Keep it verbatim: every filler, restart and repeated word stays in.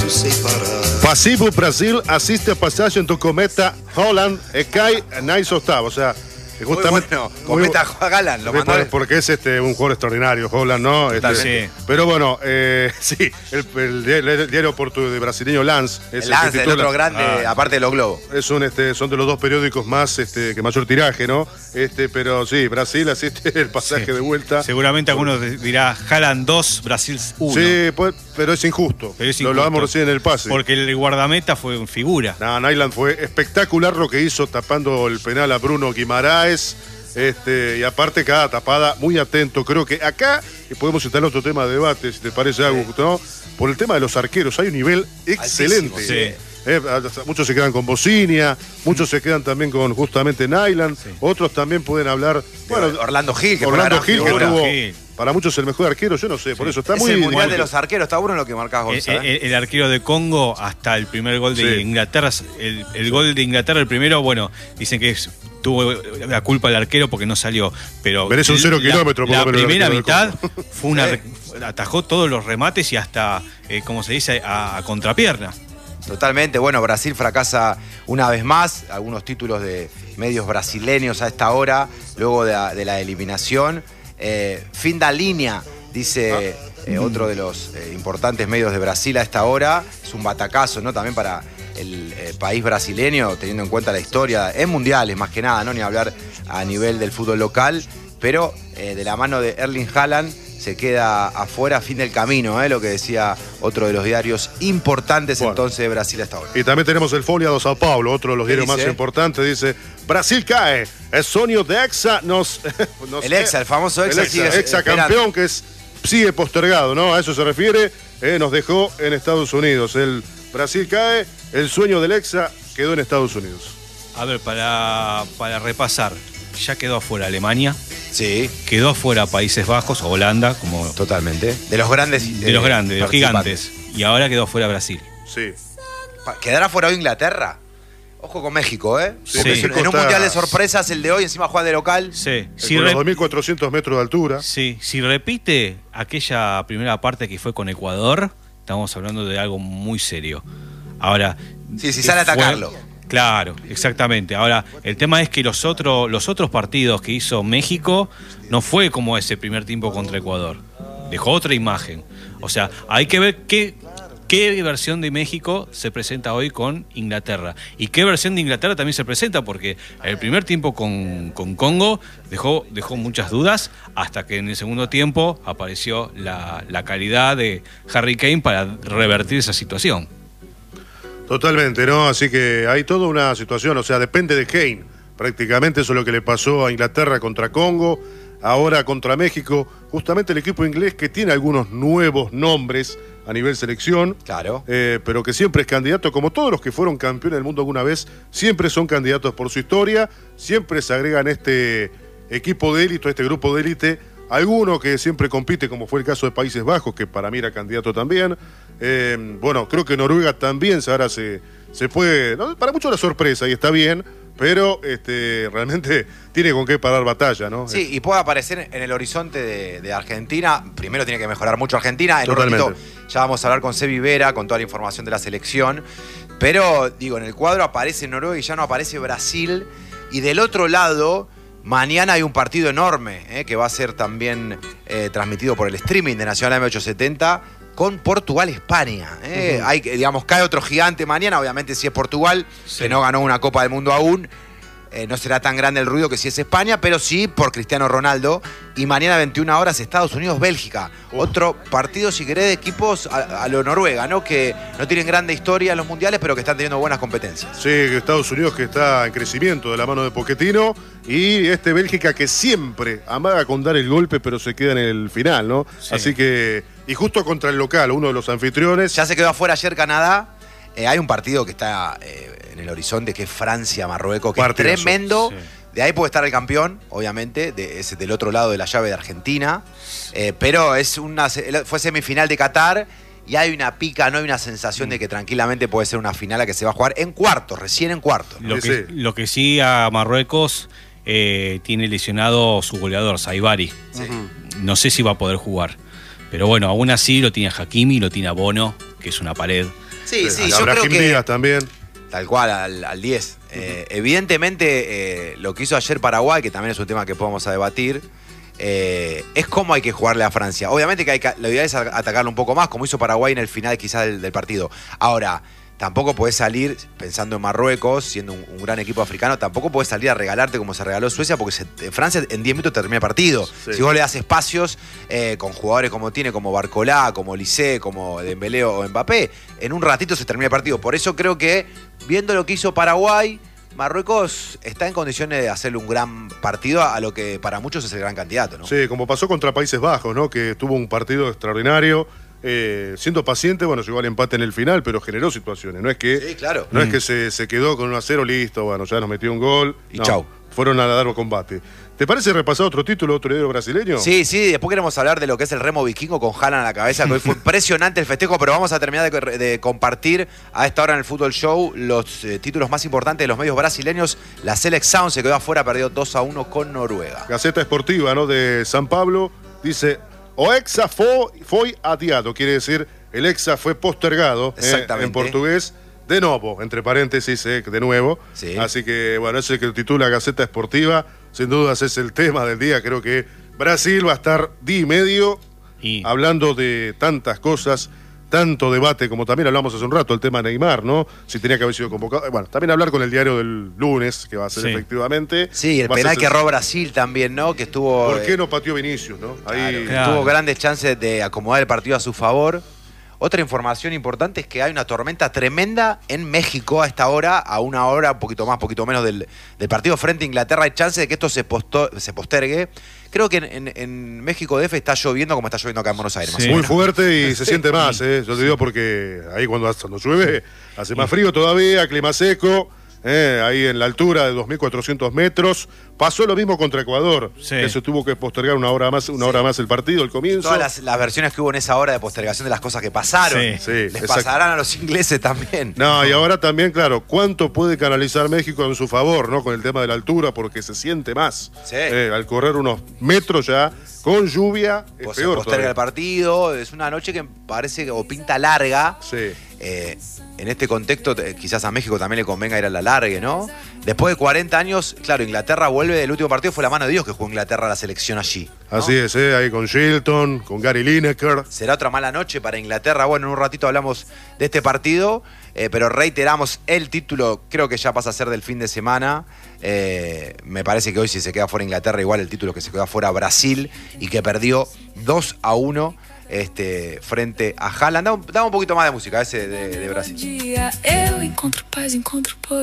Pasivo Brasil assiste a passagem do cometa Holland e cai nas oitavas. O sea, justamente. Muy bueno. Cometa Haaland, lo mandó. Porque es este un jugador extraordinario, Holland, ¿no? Este, sí. Pero bueno, eh, sí, el, el, el diario portugués brasileño Lance. Es el Lance, el, que titula, el otro grande, ah, aparte de los globos. Es un, este, son de los dos periódicos más, este, que mayor tiraje, ¿no? Este, pero sí, Brasil asiste el pasaje sí. de vuelta. Seguramente algunos dirá Haaland dos, Brasil uno. Sí, pues, pero es injusto. Pero es injusto. Lo hablamos recién en el pase. Porque el guardameta fue un figura. No, Nyland fue espectacular lo que hizo tapando el penal a Bruno Guimaraes. Este, y aparte cada tapada, muy atento. Creo que acá podemos citar otro tema de debate, si te parece algo, ¿no? Por el tema de los arqueros, hay un nivel excelente. Altísimo, sí. Eh, muchos se quedan con Bocinia, muchos se quedan también con justamente Nyland, sí. Otros también pueden hablar. Bueno, Orlando Gil, que Orlando Gil, que tuvo Gil. para muchos el mejor arquero, yo no sé, sí. por eso está es muy. El mundial muy de los arqueros, está bueno lo que marcás, Gonzalo. El, el, el arquero de Congo, hasta el primer gol de sí. Inglaterra, el, el gol de Inglaterra, el primero, bueno, dicen que es, tuvo la culpa del arquero porque no salió, pero merece un cero la, kilómetro por la lo menos primera mitad fue una sí. atajó todos los remates y hasta, eh, como se dice, a, a contrapierna. Totalmente, bueno, Brasil fracasa una vez más, algunos títulos de medios brasileños a esta hora, luego de la, de la eliminación. Eh, fin da línea, dice eh, otro de los eh, importantes medios de Brasil a esta hora. Es un batacazo, ¿no? También para el eh, país brasileño, teniendo en cuenta la historia en mundiales, más que nada, ¿no? Ni hablar a nivel del fútbol local, pero eh, de la mano de Erling Haaland se queda afuera, fin del camino, ¿eh? Lo que decía otro de los diarios importantes bueno. entonces de Brasil hasta ahora. Y también tenemos el Folha de Sao Paulo, otro de los diarios dice? más importantes, dice: Brasil cae, el sueño de Hexa nos... nos el Hexa, el famoso Hexa, el Hexa, sigue Hexa campeón, que es, sigue postergado, ¿no? A eso se refiere, eh, nos dejó en Estados Unidos. El Brasil cae, el sueño del Hexa quedó en Estados Unidos. A ver, para, para repasar, ya quedó afuera Alemania. Sí. Quedó afuera Países Bajos, Holanda, como. Totalmente. De los grandes. De los grandes, de los gigantes. Y ahora quedó afuera Brasil. Sí. ¿Quedará fuera hoy Inglaterra? Ojo con México, ¿eh? Sí. Porque México en un está... mundial de sorpresas, el de hoy, encima juega de local. Sí. Si con re... los dos mil cuatrocientos metros de altura. Sí. Si repite aquella primera parte que fue con Ecuador, estamos hablando de algo muy serio. Ahora. Sí, si sale a atacarlo. Fue... Claro, exactamente. Ahora, el tema es que los, otro, los otros partidos que hizo México no fue como ese primer tiempo contra Ecuador. Dejó otra imagen. O sea, hay que ver qué, qué versión de México se presenta hoy con Inglaterra. Y qué versión de Inglaterra también se presenta, porque el primer tiempo con, con Congo dejó, dejó muchas dudas, hasta que en el segundo tiempo apareció la, la calidad de Harry Kane para revertir esa situación. Totalmente, ¿no? Así que hay toda una situación, o sea, depende de Kane. Prácticamente eso es lo que le pasó a Inglaterra contra Congo, ahora contra México. Justamente el equipo inglés que tiene algunos nuevos nombres a nivel selección. Claro. Eh, pero que siempre es candidato, como todos los que fueron campeones del mundo alguna vez, siempre son candidatos por su historia, siempre se agregan este equipo de élite, este grupo de élite, alguno que siempre compite, como fue el caso de Países Bajos, que para mí era candidato también. Eh, bueno, creo que Noruega también ahora se, se puede, ¿no? Para muchos la sorpresa y está bien, pero este, realmente tiene con qué parar batalla, ¿no? Sí, y puede aparecer en el horizonte de, de Argentina. Primero tiene que mejorar mucho Argentina. En Totalmente. un ratito ya vamos a hablar con Sebi Vera, con toda la información de la selección. Pero, digo, en el cuadro aparece Noruega y ya no aparece Brasil. Y del otro lado, mañana hay un partido enorme, ¿eh? Que va a ser también eh, transmitido por el streaming de Nacional M ochocientos setenta. Con Portugal-España. ¿eh? Uh-huh. Hay, digamos, cae otro gigante mañana, obviamente si es Portugal, sí. que no ganó una Copa del Mundo aún, eh, no será tan grande el ruido que si es España, pero sí por Cristiano Ronaldo. Y mañana veintiuna horas Estados Unidos-Bélgica. Uh. Otro partido, si querés, de equipos a, a lo Noruega, ¿no? Que no tienen grande historia en los mundiales, pero que están teniendo buenas competencias. Sí, Estados Unidos que está en crecimiento de la mano de Pochettino, y este Bélgica que siempre amaga con dar el golpe, pero se queda en el final, ¿no? Sí. Así que... Y justo contra el local, uno de los anfitriones. Ya se quedó afuera ayer Canadá. Eh, hay un partido que está eh, en el horizonte, que es Francia-Marruecos, que Partidazo. Es tremendo. Sí. De ahí puede estar el campeón, obviamente, de, es del otro lado de la llave de Argentina. Eh, pero es una, fue semifinal de Qatar y hay una pica, no hay una sensación mm. de que tranquilamente puede ser una final a que se va a jugar en cuartos, recién en cuartos. Lo, que, lo que sí a Marruecos eh, tiene lesionado su goleador, Saibari. Sí. No sé si va a poder jugar. Pero bueno, aún así lo tiene a Hakimi, lo tiene a Bono, que es una pared. Sí, Eh, sí, a yo Brahim creo que- Díaz también. Tal cual, al, al diez. Eh, evidentemente, eh, lo que hizo ayer Paraguay, que también es un tema que podemos a debatir, eh, es cómo hay que jugarle a Francia. Obviamente que hay que, la idea es atacarlo un poco más, como hizo Paraguay en el final quizás del, del partido. Ahora, tampoco podés salir, pensando en Marruecos, siendo un, un gran equipo africano, tampoco podés salir a regalarte como se regaló Suecia, porque se, Francia en diez minutos termina el partido. Sí. Si vos le das espacios eh, con jugadores como tiene, como Barcolá, como Lisé, como Dembélé o Mbappé, en un ratito se termina el partido. Por eso creo que, viendo lo que hizo Paraguay, Marruecos está en condiciones de hacerle un gran partido a lo que para muchos es el gran candidato, ¿no? Sí, como pasó contra Países Bajos, ¿no? Que tuvo un partido extraordinario. Eh, siendo paciente, bueno, llegó al empate en el final, pero generó situaciones. No es que, Sí, claro. no Mm. es que se, se quedó con uno a cero, listo, bueno, ya nos metió un gol. Y No, chau. Fueron a largo combate. ¿Te parece repasar otro título, otro héroe brasileño? Sí, sí, después queremos hablar de lo que es el remo vikingo con Haaland a la cabeza, que hoy fue impresionante el festejo, pero vamos a terminar de, de compartir a esta hora en el Fútbol Show los eh, títulos más importantes de los medios brasileños. La Selección se quedó afuera, perdió dos a uno con Noruega. Gaceta Esportiva, ¿no? De San Pablo, dice, o Hexa foi, foi adiado, quiere decir, el Hexa fue postergado, eh, Exactamente. en portugués, de nuevo, entre paréntesis, eh, de nuevo. Sí. Así que, bueno, ese es el que titula Gaceta Esportiva, sin dudas es el tema del día, creo que Brasil va a estar día y medio Y hablando de tantas cosas, tanto debate, como también hablamos hace un rato, el tema de Neymar, ¿no? Si tenía que haber sido convocado. Bueno, también hablar con el diario del lunes, que va a ser Sí. efectivamente. Sí, el Va a penal ser- que erró Brasil también, ¿no? Que estuvo... ¿Por qué eh, no pateó Vinicius, no? Ahí. Claro. Tuvo grandes chances de acomodar el partido a su favor. Otra información importante es que hay una tormenta tremenda en México a esta hora, a una hora, un poquito más, un poquito menos del, del partido frente a Inglaterra. Hay chance de que esto se, posto- se postergue. Creo que en, en- en México D F está lloviendo como está lloviendo acá en Buenos Aires. Más Sí. o Muy menos. fuerte y se siente más, ¿eh? Yo te digo porque ahí cuando, cuando llueve hace más frío todavía, clima seco, ¿eh? Ahí en la altura de dos mil cuatrocientos metros. Pasó lo mismo contra Ecuador, Sí. que se tuvo que postergar una hora más, una hora más el partido, el comienzo. Todas las, las versiones que hubo en esa hora de postergación de las cosas que pasaron. Sí. Sí, Les exacto. pasarán a los ingleses también. No, y ahora también, claro, ¿cuánto puede canalizar México en su favor, ¿no? Con el tema de la altura, porque se siente más. Sí. Eh, al correr unos metros ya, con lluvia, es Pues se peor posterga el todavía. partido. Es una noche que parece que- o pinta larga. Sí. Eh, en este contexto, te- quizás a México también le convenga ir a la largue, ¿no? Después de cuarenta años, claro, Inglaterra vuelve. El último partido fue la mano de Dios que jugó Inglaterra la selección allí, ¿no? Así es, ¿eh? Ahí con Shilton, con Gary Lineker. Será otra mala noche para Inglaterra. Bueno, en un ratito hablamos de este partido, eh, pero reiteramos el título, creo que ya pasa a ser del fin de semana. Eh, me parece que hoy si se queda fuera Inglaterra, igual el título que se queda fuera Brasil y que perdió dos a uno este, frente a Haaland. Dame, un- dame un poquito más de música ese de, de Brasil. Dia eu encontro paz, encontro poder.